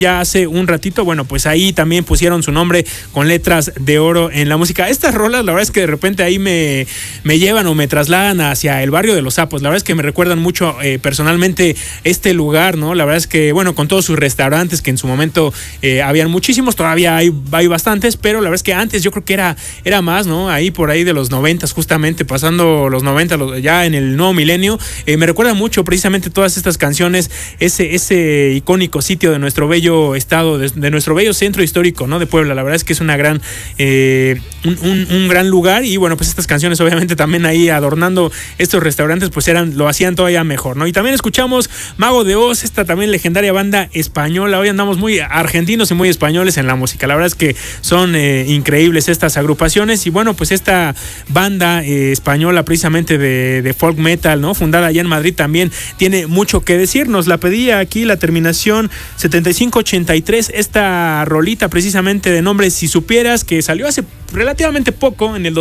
ya hace un ratito, bueno, pues ahí también pusieron su nombre con letras de oro en la música. Estas rolas, la verdad es que de repente ahí me llevan o me trasladan hacia el barrio de Los Sapos. La verdad es que me recuerdan mucho personalmente este lugar, ¿no? La verdad es que, bueno, con todos sus restaurantes que en su momento habían muchísimos, todavía hay bastantes, pero la verdad es que antes yo creo que era más, ¿no? Ahí por ahí de los 90, justamente pasando los 90, ya en el nuevo milenio, me recuerda mucho precisamente todas estas canciones, ese icónico sitio de nuestro bello estado, de nuestro bello centro histórico, ¿no? De Puebla. La verdad es que es una gran un gran lugar, y bueno, pues estas canciones obviamente también ahí adornando estos restaurantes pues lo hacían todavía mejor, ¿no? Y también escuchamos Mago de Oz, esta también legendaria banda española. Hoy andamos muy argentinos y muy españoles en la música. La verdad es que son increíbles estas agrupaciones, y bueno, pues esta banda española precisamente de folk metal, ¿no? Fundada allá en Madrid, también tiene mucho que decir. Nos la pedía aquí la terminación 7583, esta rolita precisamente de nombre Si Supieras, que salió hace relativamente poco, en el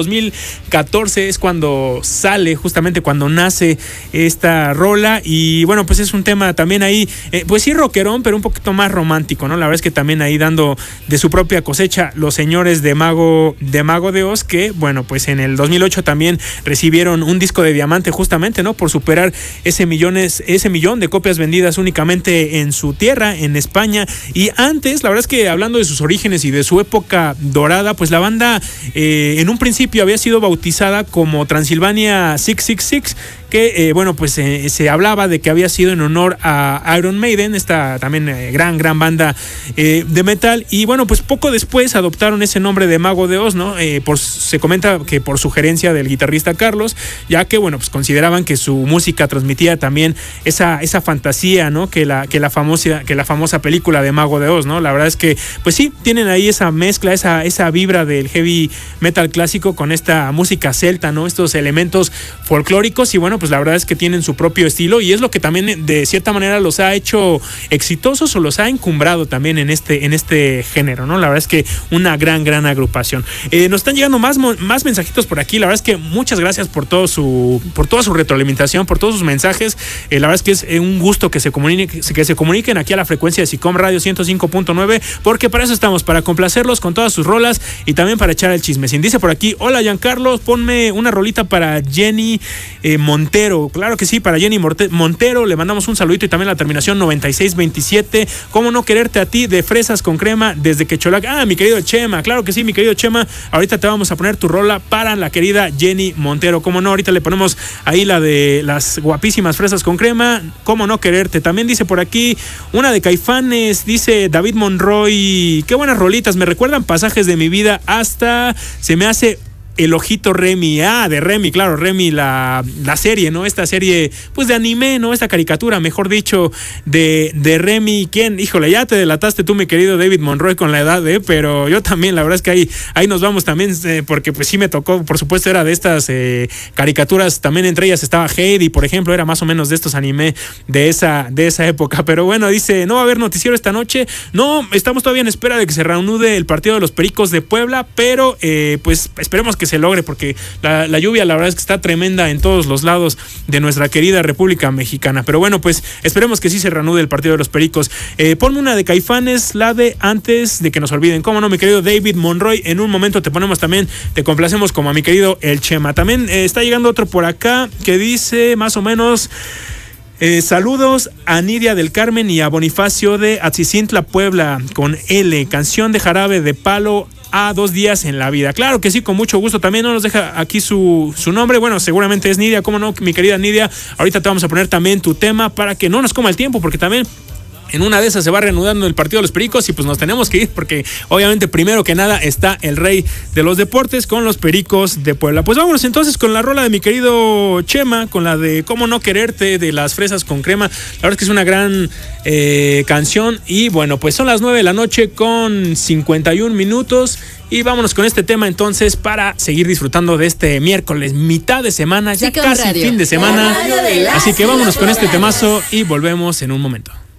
2014 es cuando sale, justamente cuando nace esta rola, y bueno, pues es un tema también ahí, pues sí rockerón, pero un poquito más romántico, ¿no? La verdad es que también ahí dando de su propia cosecha los señores de Mago de Oz, que bueno, pues en el 2008 también recibieron un disco de diamante justamente, ¿no? Por superar ese millón de copias vendidas únicamente en su tierra, en España. Y antes, la verdad es que hablando de sus orígenes y de su época dorada, pues la banda en un principio había sido bautizada como Transilvania 666, que bueno, pues se hablaba de que había sido en honor a Iron Maiden, esta también gran banda de metal, y bueno, pues poco después adoptaron ese nombre de Mago de Oz, ¿no? Se comenta que por sugerencia del guitarrista Carlos, ya que bueno, pues consideraban que su música transmitía también esa fantasía, ¿no? Que la famosa película de Mago de Oz, ¿no? La verdad es que pues sí, tienen ahí esa mezcla, esa vibra del heavy metal clásico con esta música celta, ¿no? Estos elementos folclóricos, y bueno, pues la verdad es que tienen su propio estilo, y es lo que también de cierta manera los ha hecho exitosos o los ha encumbrado también en este género, ¿no? La verdad es que una gran agrupación. Nos están llegando más mensajitos por aquí. La verdad es que muchas gracias por toda su retroalimentación, por todos sus mensajes. La verdad es que es un gusto que se comuniquen aquí a la frecuencia de SICOM Radio 105.9, porque para eso estamos, para complacerlos con todas sus rolas y también para echar el chismecín. Dice por aquí: hola Giancarlo, ponme una rolita para Jenny Montero. Claro que sí, para Jenny Montero le mandamos un saludito, y también la terminación 9627. ¿Cómo no quererte a ti? De Fresas con Crema desde Quecholac. Mi querido Chema, claro que sí, mi querido Chema. Ahorita te vamos a poner tu rola para la querida Jenny Montero. ¿Cómo no? Ahorita le ponemos ahí la de las guapísimas Fresas con Crema. ¿Cómo no quererte? También dice por aquí una de Caifanes, dice David Monroy: qué buenas rolitas, me recuerdan pasajes de mi vida, hasta se me hace el ojito Remy. De Remy, claro, Remy, la serie, ¿no? Esta serie, pues de anime, ¿no? Esta caricatura, mejor dicho, de Remy. ¿Quién? Híjole, ya te delataste tú, mi querido David Monroy, con la edad, pero yo también, la verdad es que ahí nos vamos también, porque pues sí me tocó, por supuesto, era de estas caricaturas, también entre ellas estaba Heidi, por ejemplo, era más o menos de estos anime de esa época. Pero bueno, dice: no va a haber noticiero esta noche. No, estamos todavía en espera de que se reanude el partido de los Pericos de Puebla, pero pues esperemos que se logre, porque la lluvia, la verdad es que está tremenda en todos los lados de nuestra querida República Mexicana. Pero bueno, pues esperemos que sí se reanude el partido de los Pericos. Ponme una de Caifanes, la de Antes de que nos olviden. Cómo no, mi querido David Monroy, en un momento te ponemos también, te complacemos como a mi querido El Chema. También está llegando otro por acá que dice más o menos: saludos a Nidia del Carmen y a Bonifacio de Atzicintla, Puebla, con L, canción de Jarabe de Palo, a 2 días en la vida. Claro que sí, con mucho gusto. También no nos deja aquí su nombre. Bueno, seguramente es Nidia. ¿Cómo no, mi querida Nidia? Ahorita te vamos a poner también tu tema para que no nos coma el tiempo, porque también en una de esas se va reanudando el partido de los Pericos, y pues nos tenemos que ir, porque obviamente primero que nada está el rey de los deportes con los Pericos de Puebla. Pues vámonos entonces con la rola de mi querido Chema, con la de Cómo no quererte, de las Fresas con Crema. La verdad es que es una gran canción. Y bueno, pues son las 9 de la noche con 51 minutos. Y vámonos con este tema entonces para seguir disfrutando de este miércoles, mitad de semana, ya casi fin de semana. Así que vámonos con este temazo y volvemos en un momento.